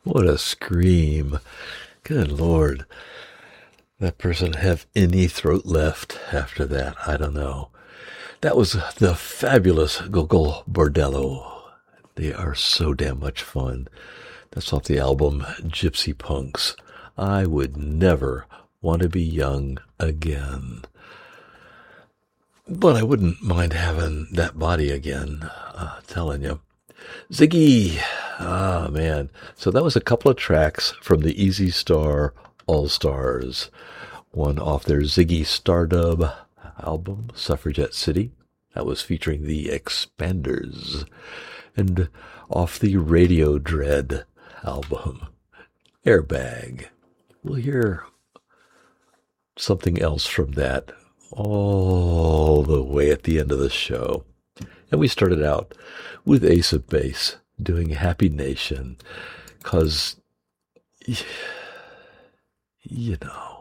What a scream. Good Lord. That person have any throat left after that? I don't know. That was the fabulous Gogol Bordello. They are so damn much fun. That's off the album Gypsy Punks. I would never want to be young again. But I wouldn't mind having that body again, telling you. Ziggy! Ah, man. So that was a couple of tracks from the Easy Star All-Stars. One off their Ziggy Stardub album, Suffragette City. That was featuring the Expanders. And off the Radio Dread album, Airbag. We'll hear something else from that all the way at the end of the show. And we started out with Ace of Base doing Happy Nation, because, you know,